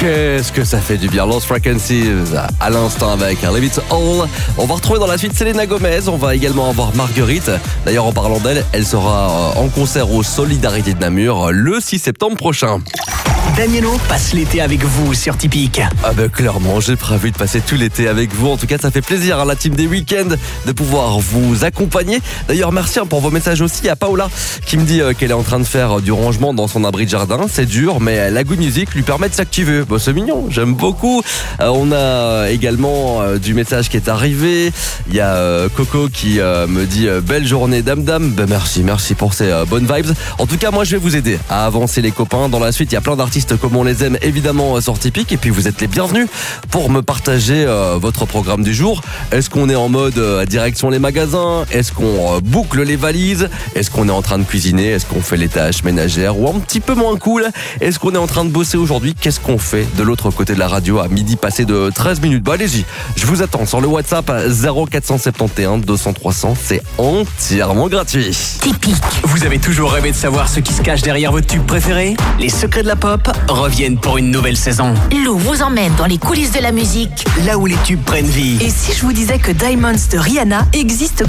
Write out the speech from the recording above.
Qu'est-ce que ça fait du bien. Lost Frequencies à l'instant avec Leave It All. On va retrouver dans la suite Selena Gomez. On va également avoir Marguerite. D'ailleurs, en parlant d'elle, elle sera en concert au Solidarité de Namur le 6 septembre prochain. Danielo passe l'été avec vous sur Typique. Ah ben clairement, j'ai prévu de passer tout l'été avec vous. En tout cas, ça fait plaisir à la team des week-ends de pouvoir vous accompagner. D'ailleurs, merci pour vos messages aussi. Il y a Paola qui me dit qu'elle est en train de faire du rangement dans son abri de jardin. C'est dur, mais la Good Music lui permet de s'activer. Bon, c'est mignon, j'aime beaucoup. On a également du message qui est arrivé. Il y a Coco qui me dit belle journée dame. Ben merci pour ces bonnes vibes. En tout cas, moi je vais vous aider à avancer les copains. Dans la suite, il y a plein d'artistes comme on les aime évidemment sur Typique, et puis vous êtes les bienvenus pour me partager votre programme du jour. Est-ce qu'on est en mode direction les magasins? Est-ce qu'on boucle les valises? Est-ce qu'on est en train de cuisiner? Est-ce qu'on fait les tâches ménagères? Ou un petit peu moins cool, est-ce qu'on est en train de bosser aujourd'hui? Qu'est-ce qu'on fait de l'autre côté de la radio à midi passé de 13 minutes? Bah allez-y, je vous attends sur le WhatsApp 0471 200 300, c'est entièrement gratuit. Typique. Vous avez toujours rêvé de savoir ce qui se cache derrière votre tube préféré? Les secrets de la pop reviennent pour une nouvelle saison. Lou vous emmène dans les coulisses de la musique. Là où les tubes prennent vie. Et si je vous disais que Diamonds de Rihanna existe